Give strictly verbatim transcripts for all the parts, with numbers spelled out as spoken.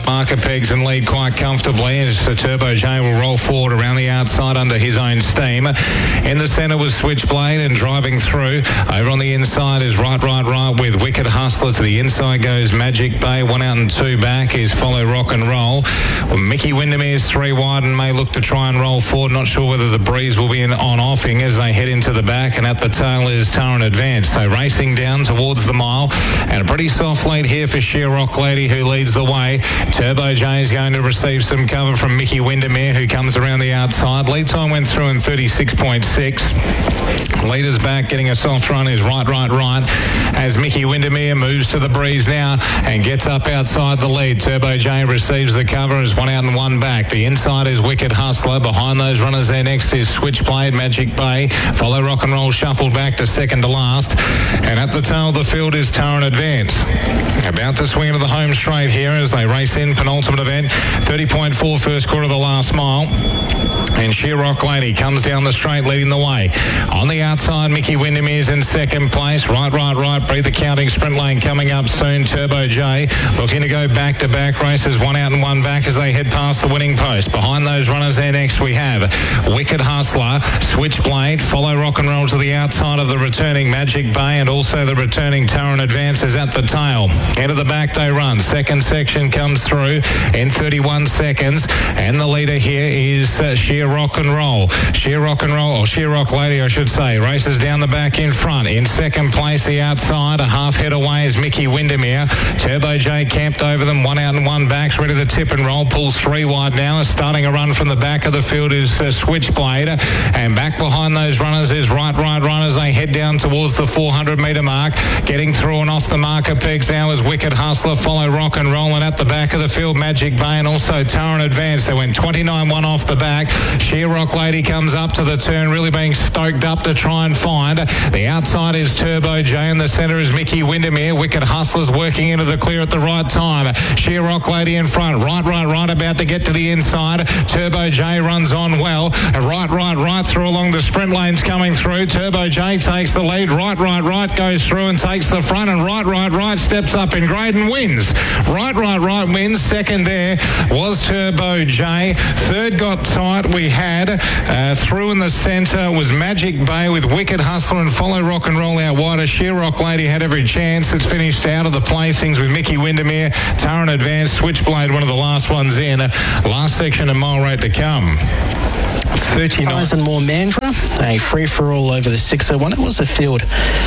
marker pegs and lead quite comfortably as the Turbo J will roll forward around the outside under his own steam. In the centre was Switchblade and driving through. Over on the inside is Right, Right, Right with Wicked Hustler. To the inside goes Magic Bay. One out and two back is Follow Rock and Roll. Well, Mickey Windermere's three wide and may look to try and roll forward. Not sure whether the breeze will be in on-offing as they head into the back, and at the tail is Taran Advance. So racing down towards the mile, and a pretty soft lead here for Sheer Rock Lady, who leads the way. Turbo J is going to receive some cover from Mickey Windermere, who comes around the outside. Lead time went through in thirty-six point six. Leaders back, getting a soft run is Right, Right, Right as Mickey Windermere moves to the breeze now and gets up outside the lead. Turbo J receives the cover as one out and one back. The inside is Wicked Hustler. Behind those runners there next is Switchblade, Magic Bay. Follow Rock and Roll shuffled back to second to last. And at the tail of the field is Taran Advance. About to swing into the home straight here as they race in penultimate event. thirty point four first quarter of the last mile. And Sheer Rock Lady comes down the straight leading the way. On the outside, Mickey Windermere's in second place. Right, right, right. Breathe the counting sprint lane coming up soon. Turbo J looking to go back-to-back races. One out and one back as they head past the winning post. Behind those runners there next we have Wicked Hustler, Switchblade, Follow Rock and Roll to the outside of the returning Magic Bay, and also the returning Taran Advance is at the tail. Head of the back they run. Second section comes through in thirty-one seconds, and the leader here is uh, Sheer Rock and Roll. Sheer Rock and Roll, or Sheer Rock Lady I should say, races down the back in front. In second place the outside, a half head away is Mickey Windermere. Turbo J camped over them, one out and one backs, ready to tip and roll, pulls three wide now. Starting a run from the back of the field is uh, Switchblade, and back behind those runners is Right, Right, Right as they head down towards the four hundred metre mark. Getting through and off the marker pegs now is Wicked Hustler, Follow Rock and Roll, and at the back of the field Magic Bay and also Taran Advance. They went twenty-nine one off the back. Sheer Rock Lady comes up to the turn, really being stoked up to try and find. The outside is Turbo J, and the centre is Mickey Windermere. Wicked Hustler's working into the clear at the right time. Sheer Rock Lady in front. Right, right, right about to get to the inside. Turbo J runs on well. Right, right, right through along the sprint lanes coming through. Turbo J takes the lead. Right, right, right goes through and takes the front, and Right, right, right steps up in grade and wins. Right, right, right wins. Second there was Turbo J. Third got tight. We had uh, through in the centre was Magic Bay with Wicked Hustler and Follow Rock and Roll out wider. Sheer Rock Lady had every chance. It's finished out of the placings with Mickey Windermere, Taran Advance, Switchblade, one of the last ones in. Last section and mile rate to come. thirty-nine. And more Mandra, a free-for-all over the six oh one. It was a field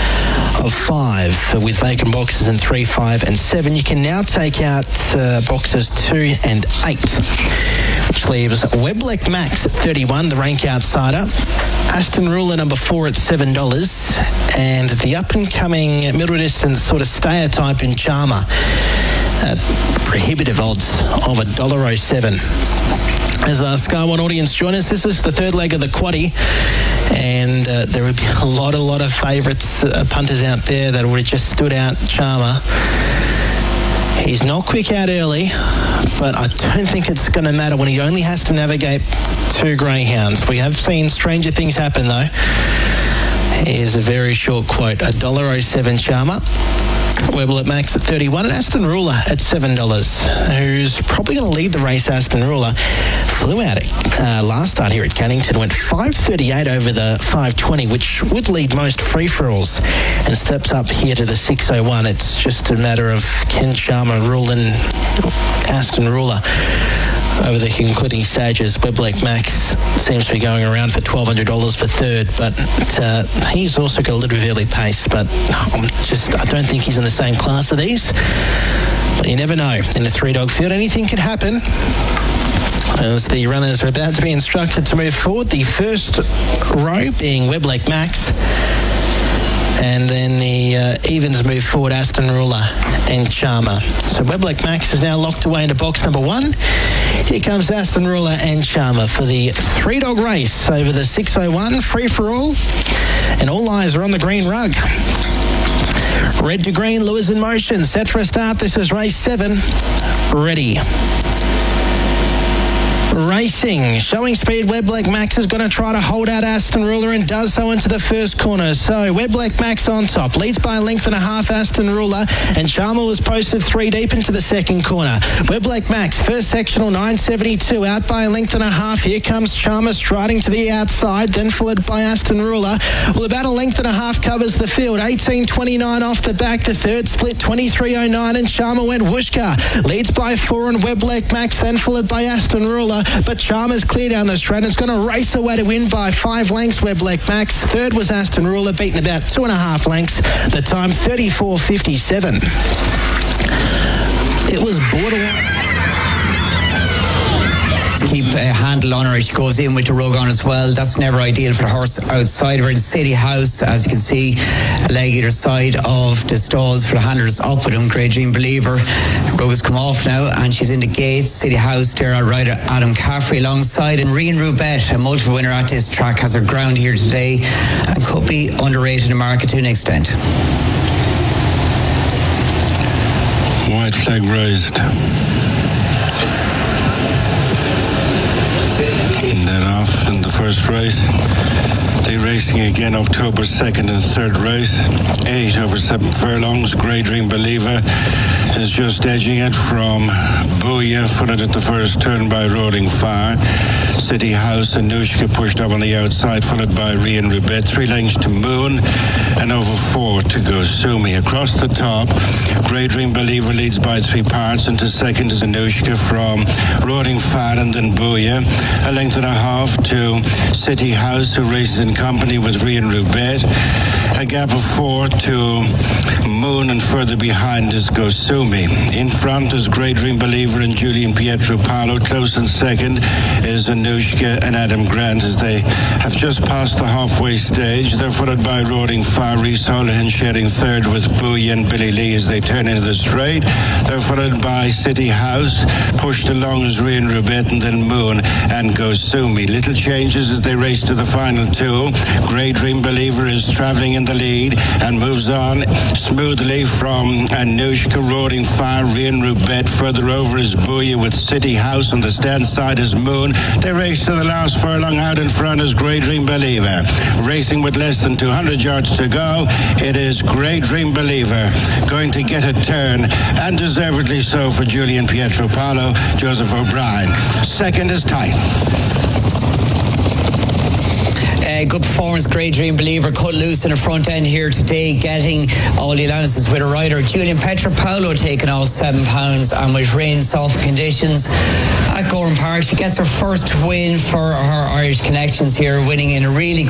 of five with vacant boxes in three, five and seven. You can now take out uh, boxes two and eight, which leaves Weblek Max at thirty-one, the rank outsider. Aston Ruler number four at seven dollars, and the up-and-coming middle distance sort of stayer type in Charmer at prohibitive odds of one dollar oh seven. As our Sky One audience join us, this is the third leg of the quaddie, and uh, there would be a lot, a lot of favourites, uh, punters out there that would have just stood out. Charmer, he's not quick out early, but I don't think it's going to matter when he only has to navigate two greyhounds. We have seen stranger things happen, though. Here's a very short quote. one dollar oh seven Charmer. Webble at Max at thirty-one, and Aston Ruler at seven dollars, who's probably going to lead the race. Aston Ruler flew out uh, last start here at Cannington, went five thirty-eight over the five twenty, which would lead most free-for-alls, and steps up here to the six oh one. It's just a matter of Ken Charmer ruling Aston Ruler over the concluding stages. Weblake Max seems to be going around for twelve hundred dollars for third, but uh, he's also got a little bit of early pace, but I'm just, I don't think he's in the same class of these. But you never know. In a three-dog field, anything can happen. As the runners are about to be instructed to move forward, the first row being Weblake Max, and then the uh, evens move forward, Aston Ruler and Charmer. So Weblake Max is now locked away into box number one. Here comes Aston Ruler and Charmer for the three-dog race over the six oh one, free-for-all, and all eyes are on the green rug. Red to green, Lewis in motion, set for a start. This is race seven. Ready. Racing. Showing speed, Webleg Max is going to try to hold out Aston Ruler and does so into the first corner. So Webleg Max on top. Leads by a length and a half Aston Ruler, and Sharma was posted three deep into the second corner. Webleg Max, first sectional nine seventy-two, out by a length and a half. Here comes Sharma striding to the outside, then followed by Aston Ruler. Well, about a length and a half covers the field. eighteen twenty-nine off the back. The third split, twenty-three oh nine, and Sharma went whooshka. Leads by four on Webleg Max, then followed by Aston Ruler. But Sharma's clear down the straight. It's going to race away to win by five lengths, Webleg Max. Third was Aston Ruler, beaten about two and a half lengths. The time thirty-four fifty-seven. It was borderline. Keep a handle on her as she goes in with the rug on as well. That's never ideal for the horse outside of her. In City House, as you can see, a leg either side of the stalls for the handlers up with him. Grey Dream Believer. The rug has come off now and she's in the gates. City House there, our rider Adam Caffrey alongside. And Rian Roubette, a multiple winner at this track, has her ground here today and could be underrated in the market to an extent. White flag raised. And then off in the first race. They're racing again October second and third race. Eight over seven furlongs. Grey Dream Believer is just edging it from Booyah, followed at the first turn by Roaring Fire. City House and Nushka pushed up on the outside, followed by Rian Roubette. Three lengths to Moon and over four to Go Sumi. Across the top, Grey Dream Believer leads by three parts. Into second is Anushka from Roaring Fire and then Booyah. A length and a half to City House, who races in company with Rian Roubette. A gap of four to Moon, and further behind is Go Sumi. In front is Grey Dream Believer and Julian Pietro Paolo. Close in second is Anushka and Adam Grant as they have just passed the halfway stage. They're followed by Roaring Fire, Reese Holohan sharing third with Booyah and Billy Lee as they turn into the straight. They're followed by City House, pushed along as Rian Roubette and then Moon and Go Sumi. Little changes as they race to the final two. Grey Dream Believer is travelling in the lead and moves on smoothly from Anushka. Roaring Fire, Rian Roubette. Further over is Booyah with City House. On the stand side is Moon. They race to the last furlong. Out in front is Grey Dream Believer. Racing with less than two hundred yards to go, it is Grey Dream Believer going to get a turn, and deservedly so for Julian Pietro Paolo. Joseph O'Brien. Second is tight. Uh, good performance, Grey Dream Believer cut loose in the front end here today, getting all the allowances with a rider. Julian Pietro Paolo taking all seven pounds, and with rain, soft conditions at Gowran Park, she gets her first win for her Irish connections here, winning in a really